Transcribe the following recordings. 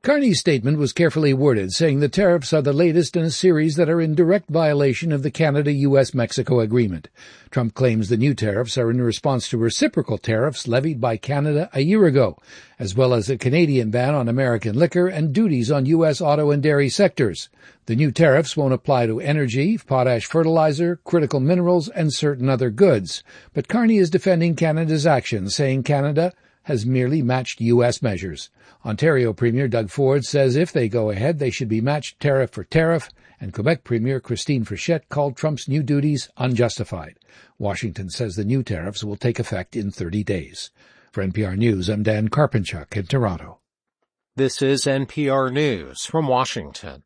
Carney's statement was carefully worded, saying the tariffs are the latest in a series that are in direct violation of the Canada-US-Mexico agreement. Trump claims the new tariffs are in response to reciprocal tariffs levied by Canada a year ago, as well as a Canadian ban on American liquor and duties on U.S. auto and dairy sectors. The new tariffs won't apply to energy, potash fertilizer, critical minerals, and certain other goods. But Carney is defending Canada's actions, saying Canada has merely matched U.S. measures. Ontario Premier Doug Ford says if they go ahead, they should be matched tariff for tariff, and Quebec Premier Christine Frechette called Trump's new duties unjustified. Washington says the new tariffs will take effect in 30 days. For NPR News, I'm Dan Karpenchuk in Toronto. This is NPR News from Washington.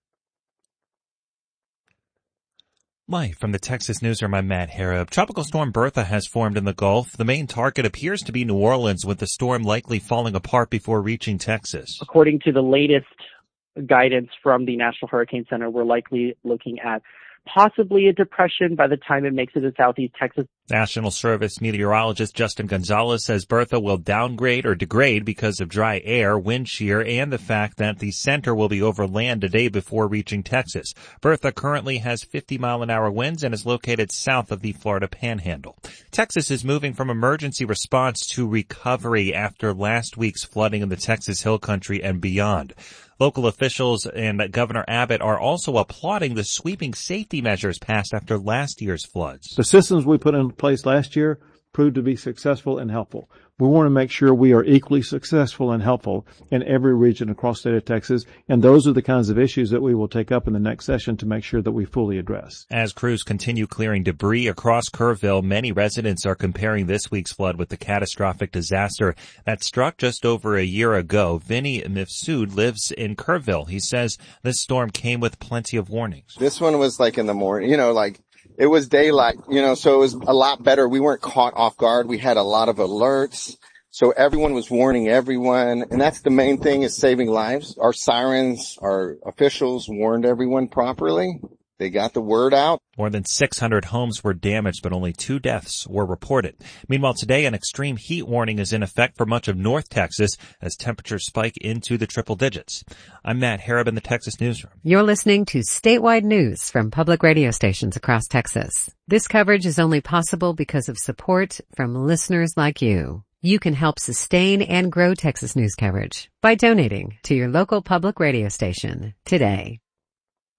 Live from the Texas Newsroom, I'm Matt Harrop. Tropical storm Bertha has formed in the Gulf. The main target appears to be New Orleans, with the storm likely falling apart before reaching Texas. According to the latest guidance from the National Hurricane Center, we're likely looking at possibly a depression by the time it makes it to southeast Texas. National Service meteorologist Justin Gonzalez says Bertha will downgrade or degrade because of dry air, wind shear, and the fact that the center will be over land a day before reaching Texas. Bertha currently has 50-mile-an-hour winds and is located south of the Florida Panhandle. Texas is moving from emergency response to recovery after last week's flooding in the Texas Hill Country and beyond. Local officials and Governor Abbott are also applauding the sweeping safety measures passed after last year's floods. The systems we put in place last year proved to be successful and helpful. We want to make sure we are equally successful and helpful in every region across the state of Texas, and those are the kinds of issues that we will take up in the next session to make sure that we fully address. As crews continue clearing debris across Kerrville, many residents are comparing this week's flood with the catastrophic disaster that struck just over a year ago. Vinny Mifsud lives in Kerrville. He says this storm came with plenty of warnings. This one was like in the morning, it was daylight, so it was a lot better. We weren't caught off guard. We had a lot of alerts. So everyone was warning everyone. And that's the main thing, is saving lives. Our sirens, our officials warned everyone properly. They got the word out. More than 600 homes were damaged, but only 2 deaths were reported. Meanwhile, today, an extreme heat warning is in effect for much of North Texas as temperatures spike into the triple digits. I'm Matt Harrop in the Texas Newsroom. You're listening to statewide news from public radio stations across Texas. This coverage is only possible because of support from listeners like you. You can help sustain and grow Texas news coverage by donating to your local public radio station today.